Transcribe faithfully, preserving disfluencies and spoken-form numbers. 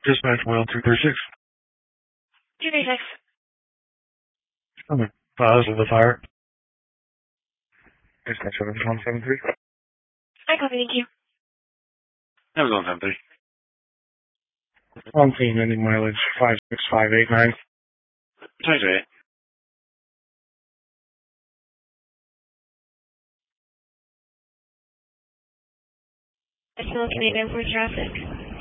Dispatch Whale two thirty-six. two thirty-six. I'm positive the fire. Dispatch one seven three. I copy, thank you. That was one seven three. On team ending mileage five six five eight nine. twenty-eight. I still looking at airport traffic.